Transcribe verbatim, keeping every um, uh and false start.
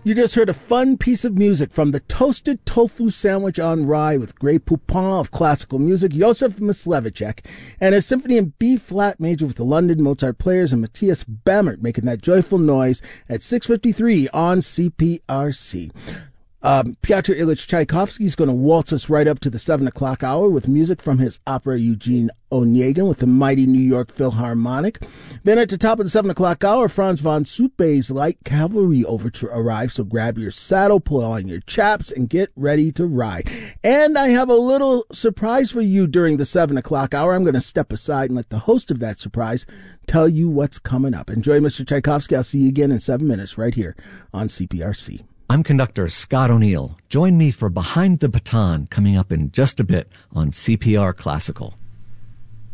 You just heard a fun piece of music from the Toasted Tofu Sandwich on Rye with Grey Poupon of classical music, Josef Myslevicek, and a symphony in B-flat major with the London Mozart Players and Matthias Bammert making that joyful noise at six fifty-three on C P R C. Um, Pyotr Ilyich Tchaikovsky is going to waltz us right up to the seven o'clock hour with music from his opera Eugene Onegin with the mighty New York Philharmonic. Then at the top of the seven o'clock hour, Franz von Suppe's Light Cavalry Overture arrives, so grab your saddle, pull on your chaps, and get ready to ride. And I have a little surprise for you during the seven o'clock hour. I'm going to step aside and let the host of that surprise tell you what's coming up. Enjoy Mister Tchaikovsky. I'll see you again in seven minutes right here on C P R C. I'm conductor Scott O'Neill. Join me for Behind the Baton coming up in just a bit on C P R Classical.